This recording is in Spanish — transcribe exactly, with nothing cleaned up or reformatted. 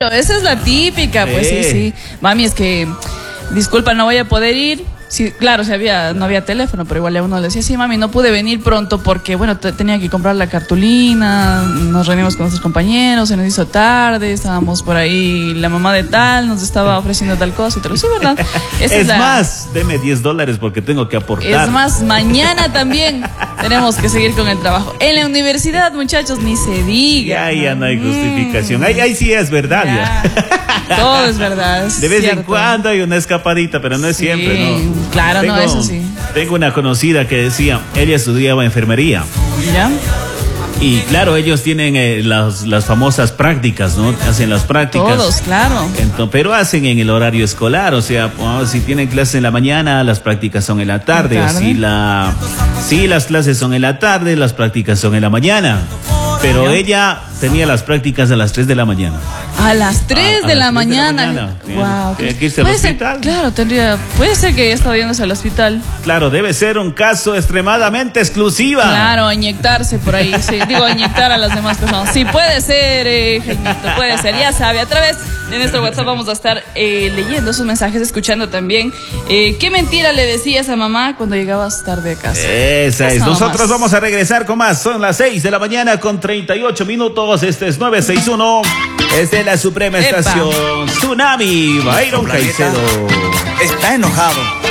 Claro, esa es la típica, pues sí, Sí. sí. Mami, es que, disculpa, no voy a poder ir. Sí, claro, si había, no había teléfono, pero igual a uno le decía, sí, mami, no pude venir pronto porque, bueno, te- tenía que comprar la cartulina, nos reunimos con nuestros compañeros, se nos hizo tarde, estábamos por ahí, la mamá de tal nos estaba ofreciendo tal cosa y tal. Sí, ¿verdad? Esa Es la- más, deme diez dólares porque tengo que aportar. Es más, mañana también tenemos que seguir con el trabajo. En la universidad, muchachos, ni se diga. Ya, ya no hay justificación. Ahí, ahí sí es verdad, ya. Ya. Todo es verdad. es De vez en cierto. cuando hay una escapadita, pero no es Sí, siempre, ¿no? claro, no, eso sí. Tengo una conocida que decía, ella estudiaba enfermería. ¿Ya? Y claro, ellos tienen eh, las, las famosas prácticas, ¿no? Hacen las prácticas. Todos, claro. Ento- pero hacen en el horario escolar, o sea, pues, si tienen clase en la mañana, las prácticas son en la tarde. ¿En O tarde? si, la, si las clases son en la tarde, las prácticas son en la mañana. Pero Ya. ella tenía las prácticas a las tres de la mañana. A las tres A- a de, las la tres de la mañana. mañana. Tiene- Wow. tiene que irse al Puede ser- hospital. Claro, tendría. Puede ser que ella estaba yéndose al hospital. Claro, debe ser un caso extremadamente exclusiva. Claro, inyectarse por ahí. Sí, digo, inyectar a las demás personas. Sí, puede ser, eh, Jaimito, puede ser. Ya sabe, a través de nuestro WhatsApp vamos a estar eh, leyendo sus mensajes, escuchando también. Eh, ¿Qué mentira le decías a mamá cuando llegabas tarde a casa? Esa es. Eso Nosotros nomás. vamos a regresar con más. Son las seis de la mañana con treinta y ocho minutos. Este es nueve seis uno. Es de la Suprema Epa. Estación Tsunami. Byron Planeta Caicedo. está enojado.